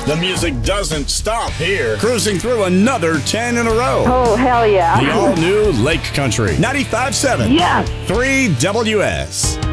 The music doesn't stop here. Cruising through another 10 in a row. Oh, hell yeah. The all-new Lake Country 95.7. Yes. 3WS.